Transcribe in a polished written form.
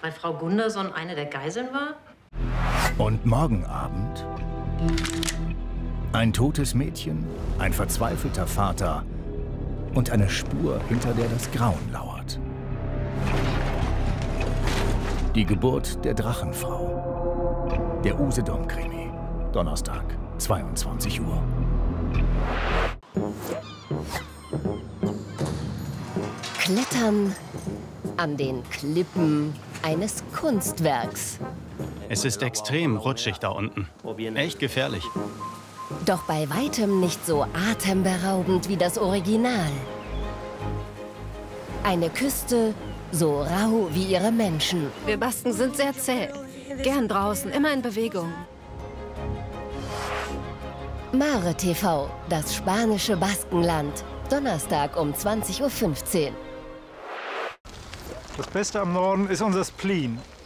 weil Frau Gunderson eine der Geiseln war? Und morgen Abend ein totes Mädchen, ein verzweifelter Vater und eine Spur, hinter der das Grauen lauert. Die Geburt der Drachenfrau. Der Usedom-Krimi. Donnerstag, 22 Uhr. Klettern an den Klippen eines Kunstwerks. Es ist extrem rutschig da unten. Echt gefährlich. Doch bei weitem nicht so atemberaubend wie das Original. Eine Küste so rau wie ihre Menschen. Wir Basken sind sehr zäh. Gern draußen, immer in Bewegung. Mare TV, das spanische Baskenland. Donnerstag um 20:15 Uhr. Das Beste am Norden ist unser Spleen.